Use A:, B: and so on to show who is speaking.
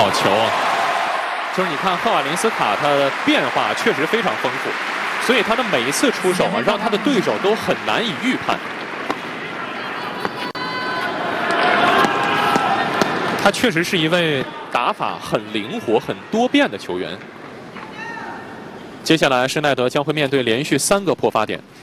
A: 好球啊！
B: 就是你看赫瓦林斯卡，他的变化确实非常丰富，所以他的每一次出手啊，让他的对手都很难以预判。他确实是一位打法很灵活、很多变的球员。接下来，施耐德将会面对连续3个破发点。